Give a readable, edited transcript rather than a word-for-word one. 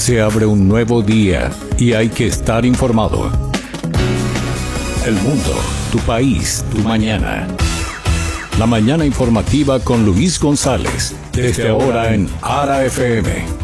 Se abre un nuevo día y hay que estar informado. El mundo, tu país, tu mañana. La mañana informativa con Luis González, desde ahora en ARA FM.